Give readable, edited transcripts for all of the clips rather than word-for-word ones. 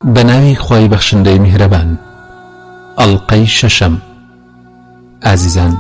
بەناوی خۆی بەخشندەی میهرەبان. ئەڵقەی شەشەم. ئازیزان،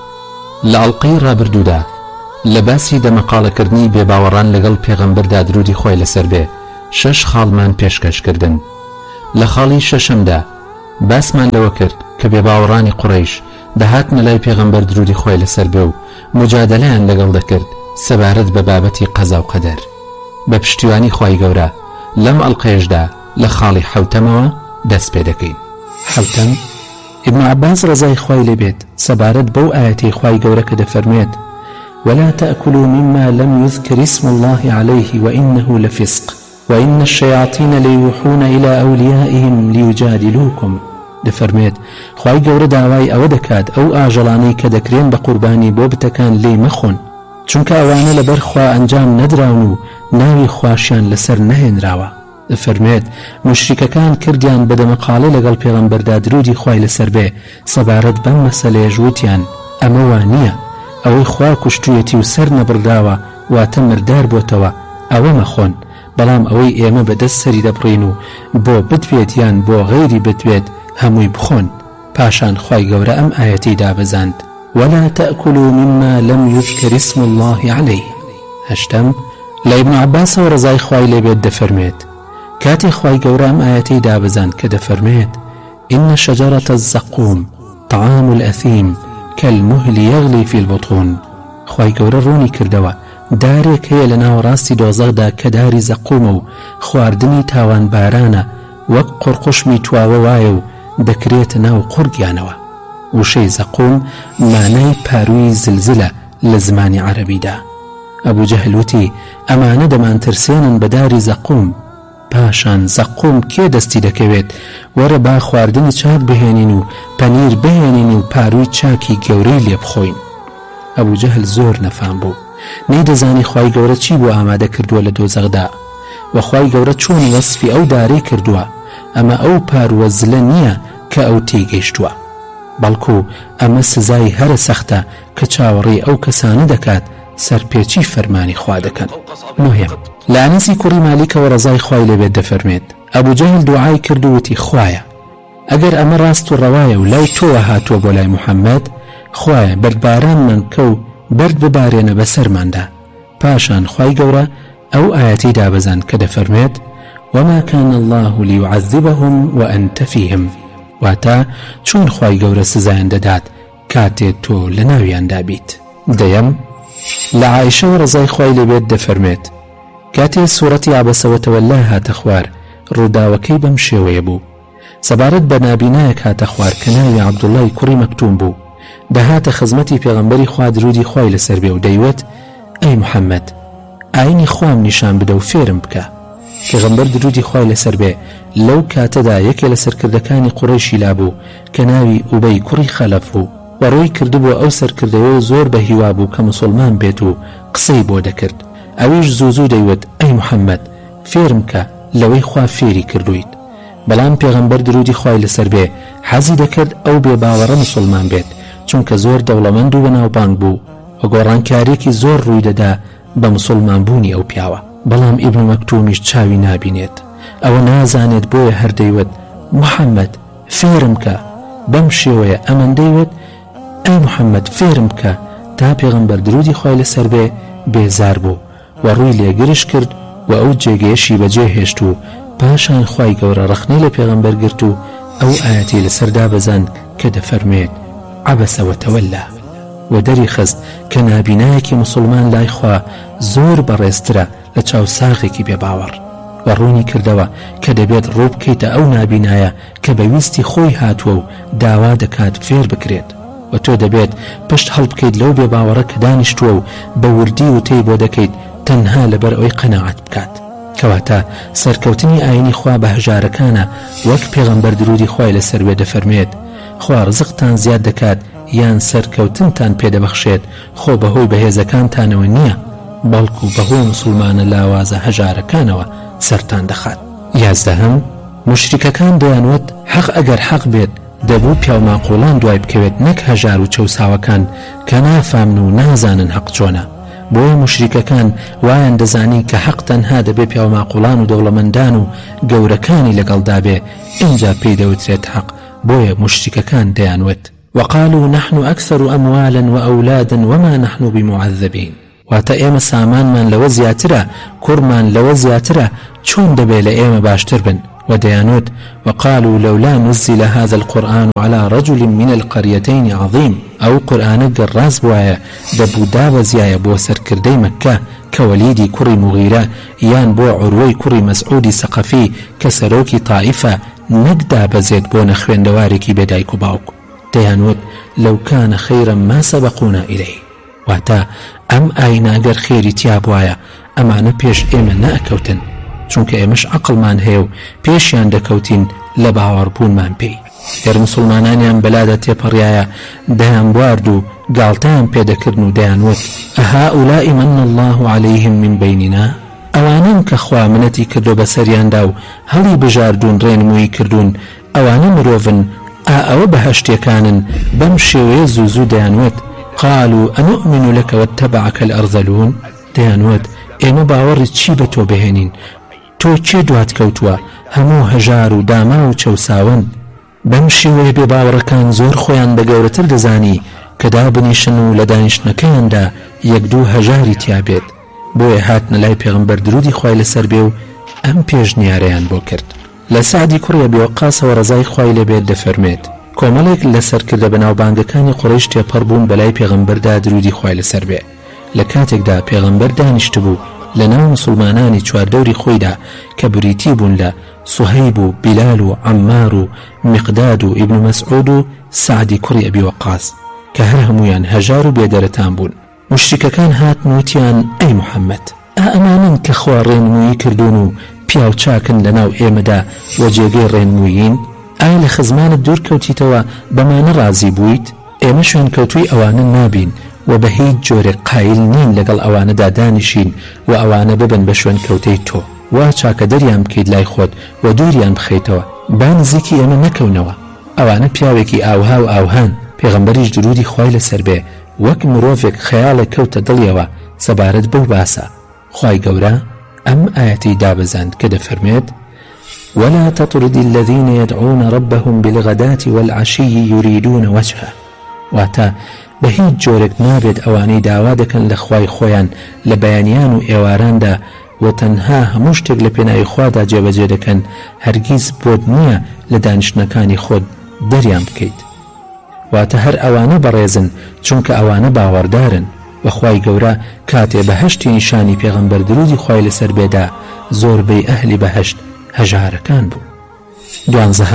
لە ئەڵقەی ڕابردوودا لە باسی دەمەقاڵەکردنی بێباوەڕان لەگەڵ پێغەمبەردا درودی خۆی لەسەر بێ 6 خاڵمان پێشکەشکردن. لە خاڵی شەشەمدا باسمان لەوە کرد کە بێباوەڕانی قوڕەیش دەهاتنە لای پێغەمبەر درودی خۆی لەسەر بێ و مجادلەیان لەگەڵ دەکرد سەبارەت بە بابەتی قەزا و قەدەر. بە پشتیوانی خۆی گەورە لەم ئەڵقەیەشدا لە خاڵی حەوتەمەوە دەست پێ دەکەین. حەوتەم ابن عباس ڕزای خۆی لێبێت سەبارەت بەو ئاەتی خۆی گەورە کە دەفەرمێت ولا تأكلوا مما لم يذكر اسم الله عليه وإنه لفسق وإن الشياطين ليوحون إلى أوليائهم ليجادلوكم. دەفەرمێت خۆی گەورە داوای ئەوە دەکات ئەو ئاژەڵانەی کە دەکرێن بە قوربانی بۆ بتەکان لێی مەخۆن، چونکە ئەوانە لەبەر خوا ئەنجام نەدراون و ناوی خواشیان لەسەر نەهێنراوە. دەفەرمێت مشریکەکان کردیان بە دەمەقاڵە لەگەڵ پێغەمبەردا درودی خۆی لەسەر بێ سەبارەت بەم مەسەلەیەش وتیان ئەمە وان نییە، ئەوەی خوا کوشتوویەتی و سەر نەبڕداوە واتە مردار بۆتەوە ئەوە مەخۆن، بەڵام ئەوەی ئێمە بەدەست سەری دەبڕین و بۆ بتوێت یان بۆ غەیری بتوێت هەمووی بخۆن. پاشان خۆی گەورە ئەم ئاەتی دابەزاند ولا تأكلوا مما لم يذكر اسم الله عليه. هەشتم لە ابن عباس و ڕزای خۆی لێبێت دەفەرمێت کاتی خۆی گەورە ئەم ئاەتی دابەزاند کە دەفەرمێت إن شجرة الزقوم طعام الأثيم كالمهل يغلي في البطون. خۆی گەورە ڕوونی کردەوە دارێک هەیە لە ناوەڕاستی دۆزەخدا کە داری زەقومە و خواردنی تاوان بارانە وەک قڕقوشمی تواوە وایە و دەکرێتە ناو قورگیانەوە. وشەی زەقوم مانای پاروی زلزلە لە زمانی عەرەبیدا. ئەبوو جەهل وتی ئەمانە دەمانترسێنن بە داری زەقوم. پاشان زەقوم کێ دەستی دەکەوێت وەرە با خواردنی چاک بهێنین و پەنیر بهێنین و پاروی چاکی گەورەی لێ بخۆین. ئەبوو جەهل زۆر نەفام بوو، نەیدەزانی خۆی گەورە چی بۆ ئامادە کردووە لە دۆزەخدا و خۆی گەورە چۆن وەسفی ئەو دارەی کردووە. ئەمە ئەو پاروە زلە نییە کە ئەو تێگەیشتووە، بەڵکو ئەمە سزای هەرە سەختە کە چاوەڕێی ئەو کەسانە دەکات سەرپێچی فەرمانی خوا دەکەن. مهم لە ئەنەسی کوڕی مالیکەوە ڕزای خۆی لێبێت دەفەرمێت ئەبوو جەهل دوعای کرد و وتی خوایە ئەگەر ئەمە ڕاست و ڕەوایە و لای تۆوە هاتووە بۆ لای موحەممەد، خوایە بەردبارانمان کە و بەرد ببارێنە بەسەرماندا. پاشان خۆی گەورە ئەو ئاەتی دابەزاند کە دەفەرمێت وما كان الله ليعذبهم وأنت فيهم. واتە چۆن خۆی گەورە سزایان دەدات کاتێ تۆ لە ناویاندا بیت. دەیەم لە عایشە ڕزای خۆی لێبێت دەفەرمێت کاتێ سوورەتی عەبەسە وەتەوەلا هاتە خوار ڕووداوەکەی بەم شێوەیە بوو. سەبارەت بە نابینایەک هاتە خوار کە ناوی عەبدوڵڵای کوڕی مەکتوم بوو. دەهاتە خزمەتی پێغەمبەری خوا درودی خۆی لەسەر بێ و دەیوت ئەی موحەممەد ئاینی خوام نیشان بدە و فێرم بکە. پێغەمبەر درودی خۆی لەسەر بێ لەو کاتەدا یەکێ لە سەرکردەکانی قوڕەیشی لابوو کە ناوی ئوبەی کوڕی خەلەف بوو و ڕووی کردبووە ئەو سەرکردەوە زۆر بە هیوا بوو کە موسڵمان بێت و قسەی بۆ دەکرد. ئەویش زوو دەیوت ئەی موحەممەد فێرم کە لەوەی خوا فێری کردویت. بەڵام پێغەمبەر درودی خۆی لەسەر بێ حەزی دەکرد ئەو بێ باوەڕە موسڵمان بێت، چونکە زۆر دەوڵەمەند و بەناوبانگ بوو و گۆڕانکاریەکی زۆر ڕووی دەدا بە موسڵمان بوونی ئەو پیاوە. بەڵام ئیبن مەکتومیش چاوی نابینێت، ئەوە نازانێت بۆیە هەردەیوت موحەممەد فێرم کە. بەم شێوەیە ئەمەن دەیوت ئەی موحەممەد فێرم کە تا پێغەمبەر درودی خۆی لەسەر بێ بێزار بوو و ڕووی لێگرش کرد و ئەو جێگەیەشی بەجێ هێشت و پاشان خۆی گەورە ڕەخنەی لە پێغەمبەر گرت و ئەو ئاەتی لەسەردا بەزاند کە دەفەرمێت عەبەسە وەتەوەلا و دەری خست کە نابینایەکی موسڵمان لای خوا زۆر بەڕێزترە لە چاوساغێکی بێباوەڕ و ڕوونی کردەوە کە دەبێت ڕوو بکەیتە ئەو نابینایە کە بەویستی خۆی هاتووە و داوا دەکات فێر بکرێت و تۆ دەبێت پشت هەڵبکەیت لەو بێباوەڕە کە دانیشتووە و بە وردی و تێی بۆ دەکەیت تەنها لەبەر ئەوەی قەناعەت بکات. کەواتە سەرکەوتنی ئاینی خوا بە هەژارەکانە وەک پێغەمبەر درودی خۆی لەسەر بێ دەفەرمێت خوا ڕزقتان زیاد دەکات یان سەرکەوتنتان پێدەبەخشێت خۆ بەهۆی بەهێزەکانتانەوە نییە، بەڵکو بەهۆی موسڵمانە لاوازە هەژارەکانەوە سەرتان دەخات. یازدەهەم مشریکەکان دەیانوت حەق ئەگەر حەق بێت دەبوو پیاو ماقوڵان دوای بکەوێت نەک هەژار و چەوساوەکان کە نافامن و نازانن حەق چۆنە. بۆیە مشریکەکان وایان دەزانی کە حەق تەنها دەبێ پیاو ماقوڵان و دەوڵەمەندان و گەورەکانی لەگەڵدا بێ، ئینجا پێی دەوترێت حەق. بۆیە مشریکەکان دەیانوت وقالوا نحن أكثر أموالا وأولادا وما نحن بمعذبين. واتە ئێمە سامانمان لەوە زیاترە، کوڕمان لەوە زیاترە، چۆن دەبێت لە ئێمە باشتر بن؟ وديانوت وقالوا لولا نزل هذا القرآن على رجل من القريتين عظيم. أو قرآن قراز بوايا دبو دابزيايا بو سركردي مكة كوليدي كري مغيرة يان بو عروي كري مسعودي سقفي كسروكي طائفة نقدا بزيد بو نخوين دواريكي بدايكو باوكو. ديانوت لو كان خيرا ما سبقونا إليه. واتا أم آينا أقر خيري تيابوايا أما نبيش إيمن نأكوتن چونکە ئێمەش عەقڵمان هەیە و پێشیان دەکەوتین لە باوەڕبوونمان پێی. هێر موسڵمانانیان بەلادە تێپەڕیایە دەیان بوارد و گاڵتەیان پێدەکردن و دەیانوت ئەهائولاء من الله عليهم من بیننا. ئەوانن کە خوا منەتی کردو بەسەریاندا و هەڵی بژاردون ڕێنمووی کردوون، ئەوانە مرۆڤن، ئەوە بەهەشتیەکانن. بەم شێوەیە زوو دەیانوت قالوا أنؤمن لك واتبعك الأرذلون. دەیانوت ئێمە باوەڕی چی بە تۆ بهێنین؟ تۆ چێ دوات کەوتووە؟ هەموو هەژار و داما و چەوساون. بەم شێوەیە بێ باوەڕەکان زۆر خۆیان بە گەورەتر دەزانی کە دابنیشن و لە دانیشتنەکەیاندا یەک دوو هەژاری تیابێت. بۆیە هاتنە لای پێغەمبەر درودی خوای لەسەر بێ و ئەم پێشنیارەیان بۆ کرد. لە سعدی کوڕی ئەبی وەقاسەوە ڕەزای خوای لێبێت دەفەرمێت کۆمەڵێک لەسەرکردە بەناوبانگەکانی قوڕەیش تێپەڕ بوون بەلای پێغەمبەردا درودی خوای لەسەر بێ. لە کاتێکدا پێغەمبەر دانیشت بوو لەناو مسلمانانی چواردەوری خۆیدا کە بریتی بوون لە سوهەیب و بیلال و عەمار و میقداد و ئیبن مەسعود و سعدی کوڕی ئەبی وەقاس کە هەر هەمویان هەژار و بێدەرەتان بوون. مشریکەکان هاتن وتیان ئەی محەممەد، ئەمانن کە خوا ڕێنمووی کردوون و پیاو چاکن لەناو ئێمەدا وە جێگەی ڕێنموویین؟ ئایا لە خزمانت دوور کەوتیتەوە بەمانە ڕازی بوویت؟ ئێمە شوێن کەوتووی ئەوانە نابین و بە هیچ جۆرێک قایل نین لەگەڵ ئەوانەدا دانیشین و ئەوانە ببن بە شوێن کەوتەی تۆ. وا چاکە دەریان بکەیت لای خۆت و دووریان بخەیتەوە، با نزیکی ئێمە نەکەونەوە. ئەوانە پیاوێکی ئاوها و ئاوهان. پێغەمبەریش درودی خوای لەسەر بێ وەک مرۆڤێک خەیاڵێک کەوتە دڵیەوە سەبارەت بەو باسە. خوای گەورە ئەم ئاەتی دابەزاند کە دەفەرمێت ولا تطرد الذين يدعون ربهم بالغداة والعشي يريدون وجهه. واتە بە هیچ جۆرێک نابێت ئەوانەی داوا دەکەن لە خوای خۆیان لە بەیانیان و ئێواراندا و تەنها هەموو شتێک لە پێناوی خوادا جێبەجێ دەکەن، هەرگیز بۆت نییە لە دانیشتنەکانی خۆت دەریان بکەیت. واتە هەر ئەوانە بەڕێزن چونکە ئەوانە باوەڕدارن. و خوای گەورە کاتێ بەهەشتی نیشانی پێغەمبەر درودی خوای لەسەر بێدا زۆربەی ئەهلی بەهەشت هەژارەکان بوو. 12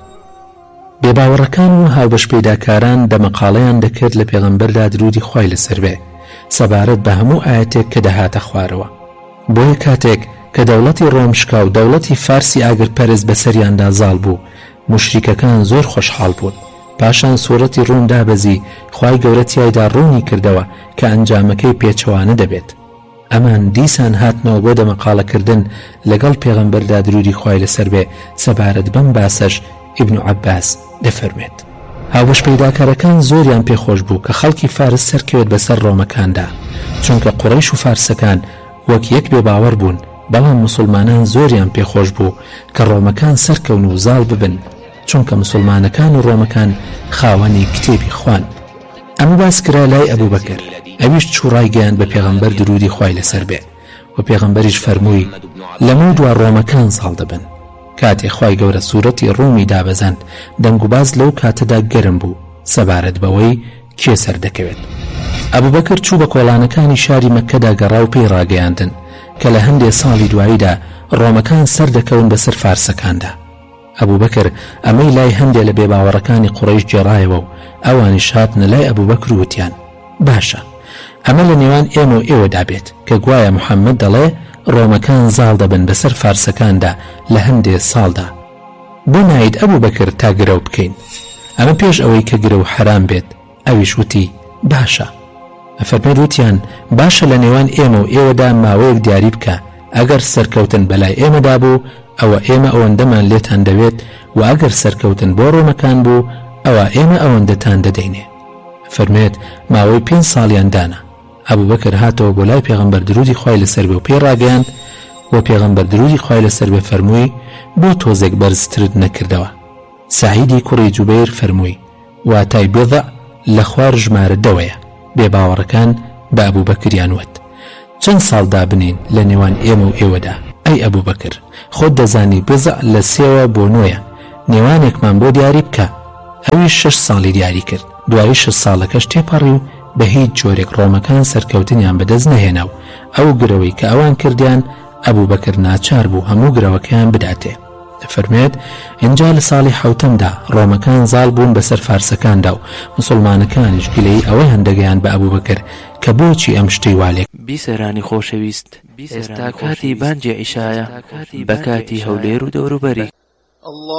بێباوەڕەکان و هاوبەش پێداکاران دەمەقاڵەیان دەکرد لە پێغەمبەردا درودی خوای لەسەر بێ سەبارەت بە هەموو ئاەتێک کە دەهاتە خوارەوە. بۆیە کاتێک کە دەوڵەتی ڕۆمشکا و دەوڵەتی فارسی ئاگرپەرست بەسەریاندا زاڵ بوو، مشریکەکان زۆر خۆشحاڵ بوون. پاشان سوورەتی ڕوون دابەزی خوای گەورە تیایدا ڕوونی کردەوە کە ئەنجامەکەی پێچەوانە دەبێت. ئەمان دیسان هاتنەوە بۆ دەمەقاڵەکردن لەگەڵ پێغەمبەردا درودی خوای لەسەر بێ سەبارەت بەم باسەش ئیبن عەباس دەفەرمێت هاوبەش پەیداکارەکان زۆریان پێخۆش بوو کە خەڵکی فارس سەرکەوێت بەسەر ڕۆمەکاندا، چونکە قوڕەیش و فارسەکان وەک یەک بێباوەڕ بوون. بەڵام مسلمانان زۆریان پێخۆش بوو کە ڕۆمەکان سەرکەون و زاڵ ببن، چونکە مسلمانەکان و ڕۆمەکان خاوەنی کتێبی خوان. ئەمە باس کرا لای ئەبوو بەکر، ئەویش چوو ڕایگەیاند بە پێغەمبەر درودی خوای لەسەر بێ و پێغەمبەریش فەرمووی لەمەوە دوا ڕۆمەکان زاڵ دەبن. کاتێ خوای گەورە سوورەتی ڕوومی دابەزاند دەنگ و باز لەو کاتەدا گەرم بوو سەبارەت بەوەی کێ سەر دەکەوێت. ئەبوو بەکر چوو بە کۆڵانەکانی شاری مەککەدا گەڕا و پێی ڕاگەیاندن کە لە هەندێک ساڵی دواییدا ڕۆمەکان سەر دەکەون بەسەر فارسەکاندا. ئەبوو بەکر ئەمەی لای هەندێک لە بێباوەڕەکانی قوڕەیش جێڕایەوە و ئەوانیش هاتنە لای ئەبوو بەکر وتیان باشە ئەمە لە نێوان ئێمە و ئێوەدا بێت کە گوایە موحەممەد دەڵێ ڕۆمەکان زاڵ دەبن بەسەر فارسەکاندا لە هەندێک ساڵدا. بۆ نایت ئەبوو بەکر تا گرە و بکەین، ئەمە پێش ئەوەی کە گرە و حرام بێت. ئەویش وتی باشە. ئەفەرمێت وتیان باشە لە نێوان ئێمە و ئێوەدا ماوەیەک دیاری بکە، ئەگەر سەرکەوتن بەلای ئێمەدا بوو ئەوە ئێمە ئەوەندەمان لێتان دەوێت و ئەگەر سەرکەوتن بۆ ڕۆمەکان بوو ئەوە ئێمە ئەوەندەتان دەدەینێ. فەرمێت ماوەی 5 ساڵیان دانا. ئەبوو بەکر هاتەوە بۆ لای پێغەمبەر درودی خوای لەسەر بێ و پێی ڕاگەیاند و پێغەمبەر درودی خوای لەسەر بێ فەرمووی بۆ تۆزێک بەرزترت نەکردەوە. سەعیدی کوڕی جوبەیر فەرمووی واتای بێضە لە خوار ژمارە دەوەیە. بێباوەڕەکان بە ئەبوو بەکریان وت چەند ساڵدا بنین لە نێوان ئێمە و ئێوەدا؟ ئەی ئەبوو بەکر خۆت دەزانی بزە لە 3 بۆ 9 نێوانێکمان بۆ دیاری بکە. ئەوی 6 ساڵی دیاری کرد. دوای 6 ساڵەکەش تێپەڕی و بە هیچ جۆرێک ڕۆمەکان سەرکەوتنیان بەدەست نەهێنا و ئەو گرەوەی کە ئەوان کردیان ئەبوو بەکر ناچار بوو هەموو گرەوەکەیان بداتێ. دەفەرمێت اینجا لە ساڵی 7دا ڕۆمەکان زاڵ بوون بەسەر فارسەکاندا و مسلمانەکانیش گلەی ئەوەی هەندەگەیان بە ئەبوو بەکر کە بۆچی ئەم شتەی والێک. بیسەرانی خۆشەویست، ئێستا کاتی بانگی عیشایە بە کاتی هەولێر و دەوروبەری.